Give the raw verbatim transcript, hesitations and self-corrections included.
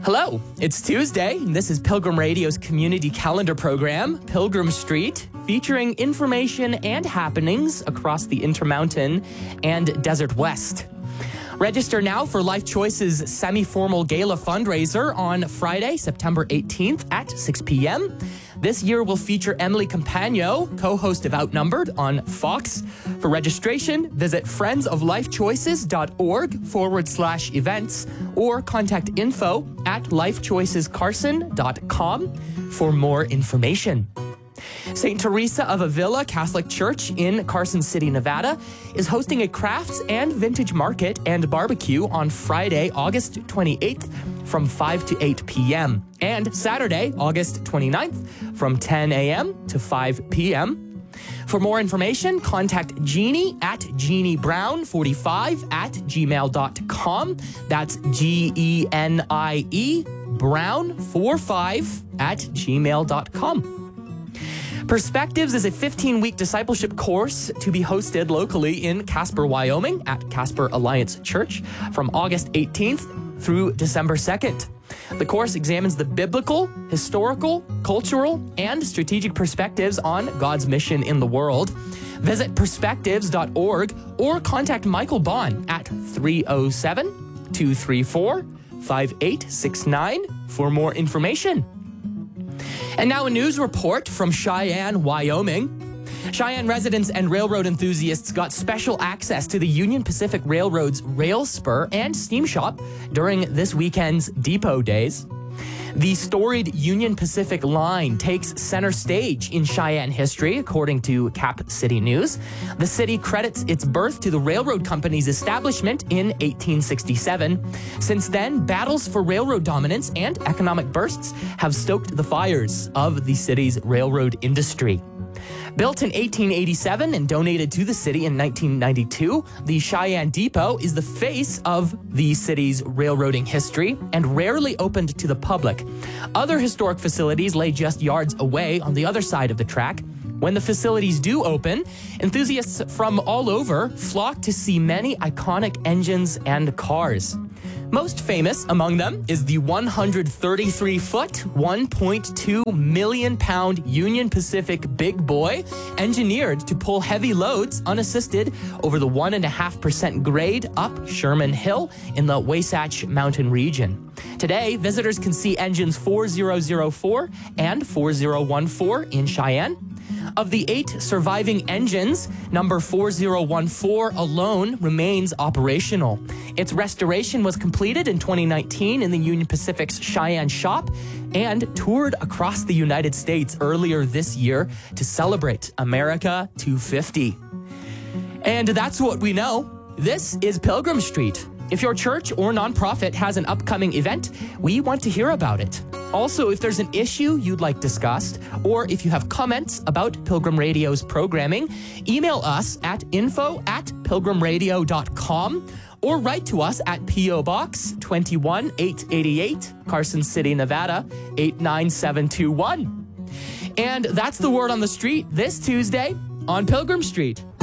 Hello, it's Tuesday, and this is Pilgrim Radio's community calendar program, Pilgrim Street, featuring information and happenings across the Intermountain and Desert West. Register now for Life Choice's semi-formal gala fundraiser on Friday, September eighteenth at six p.m. This year will feature Emily Campagno, co-host of Outnumbered on Fox. For registration, visit friendsoflifechoices.org forward slash events or contact info at lifechoicescarson dot com for more information. Saint Teresa of Avila Catholic Church in Carson City, Nevada, is hosting a crafts and vintage market and barbecue on Friday, August twenty-eighth from five to eight p.m. and Saturday, August twenty-ninth from ten a.m. to five p.m. For more information, contact Jeannie at Jeannie Brown forty-five at gmail dot com. That's G E N I E Brown forty-five at gmail dot com. Perspectives is a fifteen-week discipleship course to be hosted locally in Casper, Wyoming at Casper Alliance Church from August eighteenth through December second. The course examines the biblical, historical, cultural, and strategic perspectives on God's mission in the world. Visit perspectives dot org or contact Michael Bond at three oh seven, two three four, five eight six nine for more information. And now a news report from Cheyenne, Wyoming. Cheyenne residents and railroad enthusiasts got special access to the Union Pacific Railroad's rail spur and steam shop during this weekend's Depot Days. The storied Union Pacific line takes center stage in Cheyenne history, according to Cap City News. The city credits its birth to the railroad company's establishment in eighteen sixty-seven. Since then, battles for railroad dominance and economic bursts have stoked the fires of the city's railroad industry. Built in eighteen eighty-seven and donated to the city in nineteen ninety-two, the Cheyenne Depot is the face of the city's railroading history and rarely opened to the public. Other historic facilities lay just yards away on the other side of the track. When the facilities do open, enthusiasts from all over flock to see many iconic engines and cars. Most famous among them is the one hundred thirty-three foot, one point two million pound Union Pacific Big Boy, engineered to pull heavy loads unassisted over the one point five percent grade up Sherman Hill in the Wasatch Mountain region. Today, visitors can see engines four thousand four and four thousand fourteen in Cheyenne. Of the eight surviving engines, number four thousand fourteen alone remains operational. Its restoration was completed in twenty nineteen in the Union Pacific's Cheyenne shop and toured across the United States earlier this year to celebrate America two fifty. And that's what we know. This is Pilgrim Street. If your church or nonprofit has an upcoming event, we want to hear about it. Also, if there's an issue you'd like discussed, or if you have comments about Pilgrim Radio's programming, email us at info at pilgrimradio dot com or write to us at P O Box two one eight eight eight, Carson City, Nevada eight nine seven two one. And that's the word on the street this Tuesday on Pilgrim Street.